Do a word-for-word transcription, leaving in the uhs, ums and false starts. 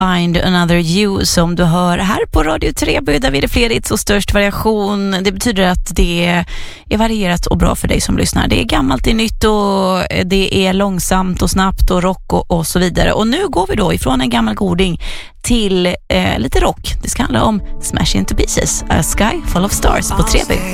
Find Another You som du hör här på Radio Treby, där vi är det fler hits och störst variation. Det betyder att det är varierat och bra för dig som lyssnar. Det är gammalt, det är nytt och det är långsamt och snabbt och rock och, och så vidare. Och nu går vi då ifrån en gammal goding till eh, lite rock. Det ska handla om Smash Into Pieces, A Sky Full of Stars på Treby.